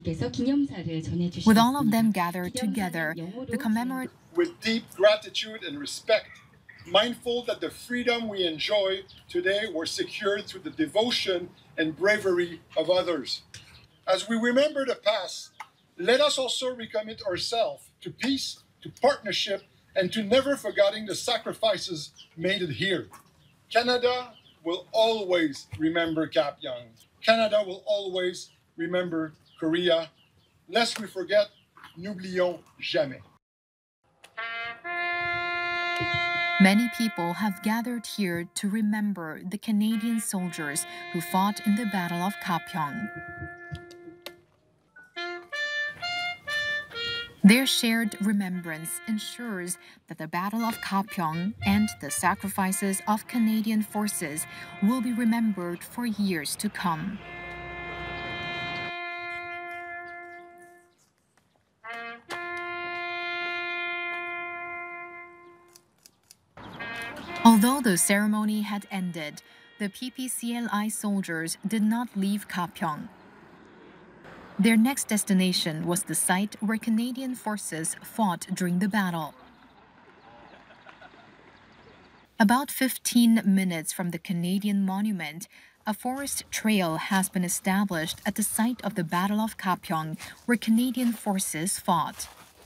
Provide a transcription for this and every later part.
With all of them gathered together, the commemorative with deep gratitude and respect, mindful that the freedom we enjoy today were secured through the devotion and bravery of others. As we remember the past, let us also recommit ourselves to peace, to partnership, and to never forgetting the sacrifices made here. Canada will always remember Cap Young. Canada will always remember Korea. Lest we forget, n'oublions jamais. Many people have gathered here to remember the Canadian soldiers who fought in the Battle of Kapyong. Their shared remembrance ensures that the Battle of Kapyong and the sacrifices of Canadian forces will be remembered for years to come. Although the ceremony had ended, the PPCLI soldiers did not leave Kapyong. Their next destination was the site where Canadian forces fought during the battle. About 15 minutes from the Canadian monument, a forest trail has been established at the site of the Battle of Kapyong, where Canadian forces fought.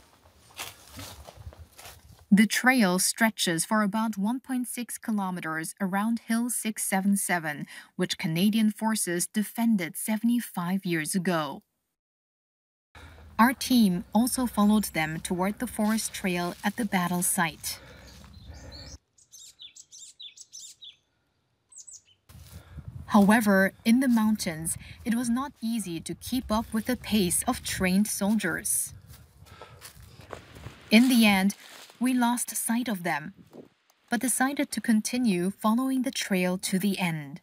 The trail stretches for about 1.6 kilometers around Hill 677, which Canadian forces defended 75 years ago. Our team also followed them toward the forest trail at the battle site. However, in the mountains, it was not easy to keep up with the pace of trained soldiers. In the end, we lost sight of them, but decided to continue following the trail to the end.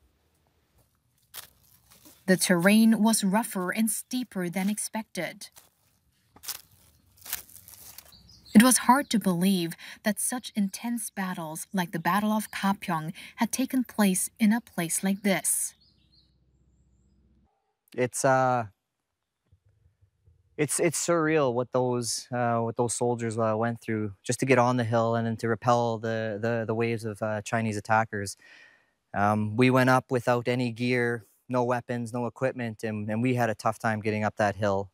The terrain was rougher and steeper than expected. It was hard to believe that such intense battles like the Battle of Kapyong had taken place in a place like this. It's surreal what those soldiers went through just to get on the hill and then to repel the waves of Chinese attackers. We went up without any gear, no weapons, no equipment, and we had a tough time getting up that hill.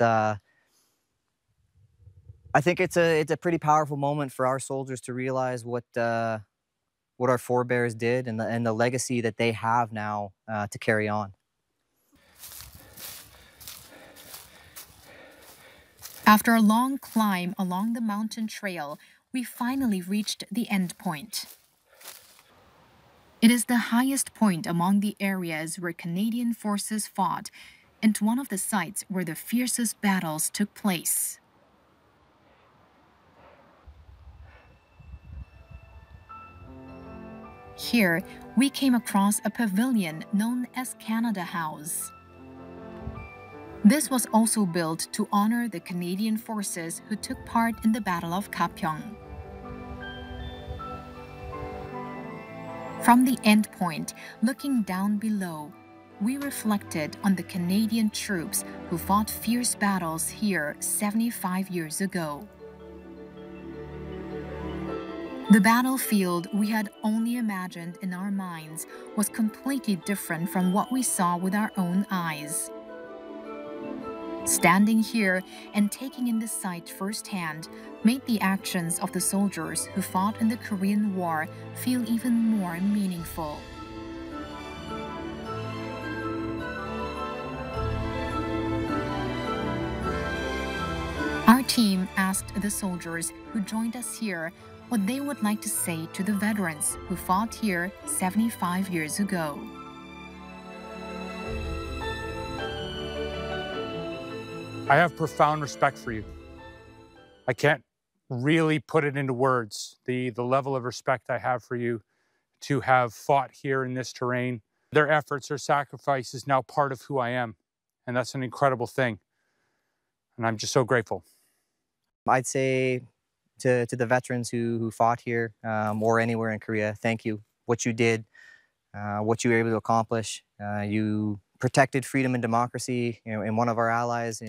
I think it's a pretty powerful moment for our soldiers to realize what our forebears did and the legacy that they have now to carry on. After a long climb along the mountain trail, we finally reached the end point. It is the highest point among the areas where Canadian forces fought and one of the sites where the fiercest battles took place. Here, we came across a pavilion known as Canada House. This was also built to honor the Canadian forces who took part in the Battle of Kapyong. From the end point, looking down below, we reflected on the Canadian troops who fought fierce battles here 75 years ago. The battlefield we had only imagined in our minds was completely different from what we saw with our own eyes. Standing here and taking in the sight firsthand made the actions of the soldiers who fought in the Korean War feel even more meaningful. Our team asked the soldiers who joined us here what they would like to say to the veterans who fought here 75 years ago. I have profound respect for you. I can't really put it into words, the level of respect I have for you to have fought here in this terrain. Their efforts, their sacrifice is now part of who I am, and that's an incredible thing. And I'm just so grateful. I'd say to the veterans who fought here or anywhere in Korea, thank you. What you did, what you were able to accomplish, you protected freedom and democracy, in one of our allies